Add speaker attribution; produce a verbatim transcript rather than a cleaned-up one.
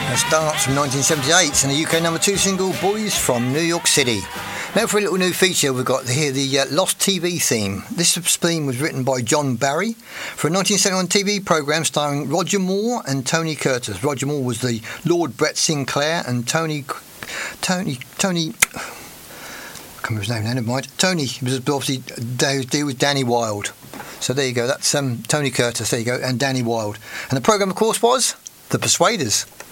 Speaker 1: Starts from nineteen seventy-eight and the U K number two single Boys from New York City. Now for a little new feature, we've got here the uh, Lost T V theme. This theme was written by John Barry for a nineteen seventy-one T V programme starring Roger Moore and Tony Curtis. Roger Moore was the Lord Brett Sinclair and Tony... Tony... Tony... I can't remember his name now, never mind. Tony was obviously deal with Danny Wilde. So there you go, that's um, Tony Curtis, there you go, and Danny Wilde. And the programme, of course, was The Persuaders.